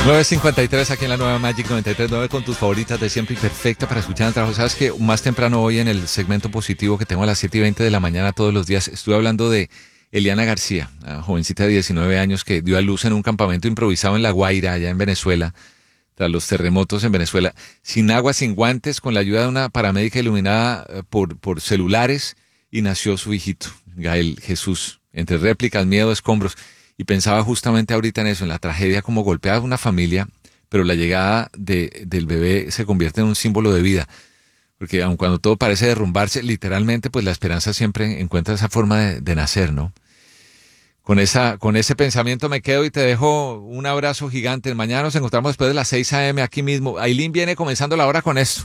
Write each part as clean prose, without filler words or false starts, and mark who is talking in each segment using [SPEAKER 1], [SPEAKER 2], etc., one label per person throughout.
[SPEAKER 1] 9:53 aquí en la nueva Magic 93.9 con tus favoritas de siempre y perfecta para escuchar en el trabajo. Sabes que más temprano hoy en el segmento positivo que tengo a las 7:20 de la mañana todos los días, estuve hablando de Eliana García, una jovencita de 19 años que dio a luz en un campamento improvisado en La Guaira, allá en Venezuela, tras los terremotos en Venezuela, sin agua, sin guantes, con la ayuda de una paramédica iluminada por celulares, y nació su hijito, Gael Jesús, entre réplicas, miedo, escombros. Y pensaba justamente ahorita en eso, en la tragedia, como golpea a una familia, pero la llegada del bebé se convierte en un símbolo de vida. Porque aun cuando todo parece derrumbarse, literalmente, pues la esperanza siempre encuentra esa forma de nacer, ¿no? Con ese pensamiento me quedo y te dejo un abrazo gigante. Mañana nos encontramos después de las 6 a.m. aquí mismo. Ailín viene comenzando la hora con esto.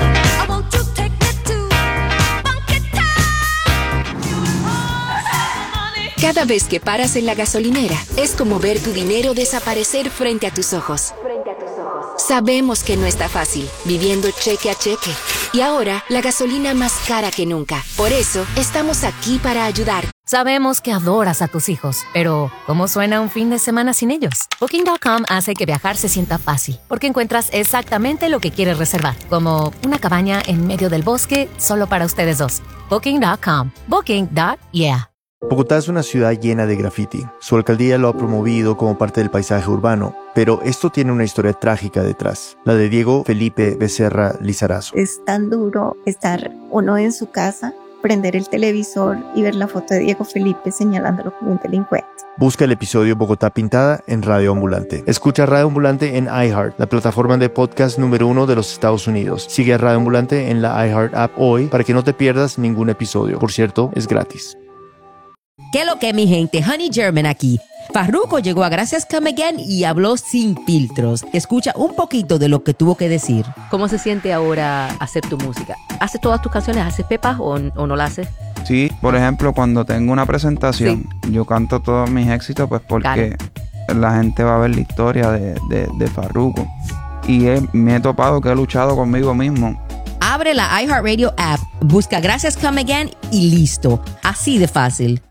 [SPEAKER 2] Cada vez que paras en la gasolinera, es como ver tu dinero desaparecer frente a tus ojos. Sabemos que no está fácil, viviendo cheque a cheque. Y ahora, la gasolina más cara que nunca. Por eso, estamos aquí para ayudar.
[SPEAKER 3] Sabemos que adoras a tus hijos, pero ¿cómo suena un fin de semana sin ellos? Booking.com hace que viajar se sienta fácil, porque encuentras exactamente lo que quieres reservar, como una cabaña en medio del bosque solo para ustedes dos. Booking.com. Booking.yeah.
[SPEAKER 4] Bogotá es una ciudad llena de graffiti. Su alcaldía lo ha promovido como parte del paisaje urbano, pero esto tiene una historia trágica detrás, la de Diego Felipe Becerra Lizarazo.
[SPEAKER 5] Es tan duro estar uno en su casa, prender el televisor y ver la foto de Diego Felipe señalándolo como un delincuente.
[SPEAKER 4] Busca el episodio Bogotá Pintada en Radio Ambulante. Escucha Radio Ambulante en iHeart, la plataforma de podcast número 1 de los Estados Unidos. Sigue a Radio Ambulante en la iHeart app hoy para que no te pierdas ningún episodio. Por cierto, es gratis.
[SPEAKER 6] ¿Qué lo que, mi gente? Honey German aquí. Farruko llegó a Gracias Come Again y habló sin filtros. Escucha un poquito de lo que tuvo que decir.
[SPEAKER 7] ¿Cómo se siente ahora hacer tu música? ¿Haces todas tus canciones? ¿Haces pepas o no la haces?
[SPEAKER 8] Sí, por ejemplo, cuando tengo una presentación, yo canto todos mis éxitos pues porque la gente va a ver la historia de Farruko. Y me he topado que he luchado conmigo mismo.
[SPEAKER 6] Abre la iHeartRadio app, busca Gracias Come Again y listo. Así de fácil.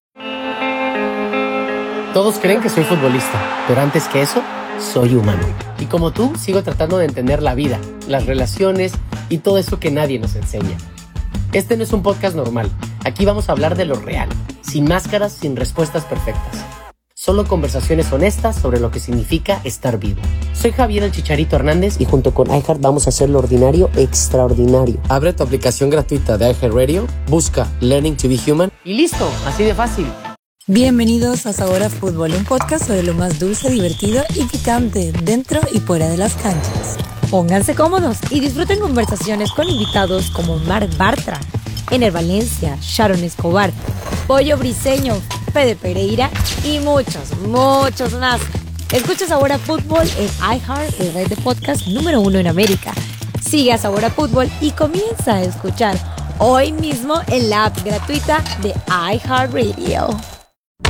[SPEAKER 9] Todos creen que soy futbolista, pero antes que eso, soy humano. Y como tú, sigo tratando de entender la vida, las relaciones y todo eso que nadie nos enseña. Este no es un podcast normal. Aquí vamos a hablar de lo real, sin máscaras, sin respuestas perfectas. Solo conversaciones honestas sobre lo que significa estar vivo. Soy Javier el Chicharito Hernández y junto con iHeart vamos a hacer lo ordinario extraordinario. Abre tu aplicación gratuita de iHeartRadio, busca Learning to be Human y listo, así de fácil.
[SPEAKER 10] Bienvenidos a Sabor a Fútbol, un podcast sobre lo más dulce, divertido y picante dentro y fuera de las canchas. Pónganse cómodos y disfruten conversaciones con invitados como Marc Bartra, Ener Valencia, Sharon Escobar, Pollo Briseño, Fede Pereira y muchos más. Escucha Sabor a Fútbol en iHeart, la red de podcast número 1 en América. Sigue a Sabor a Fútbol y comienza a escuchar hoy mismo en la app gratuita de iHeartRadio.